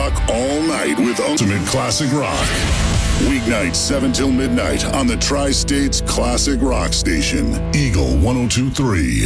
rock all night with Ultimate Classic Rock. Weeknights 7 till midnight on the Tri-States Classic Rock Station, Eagle 102.3.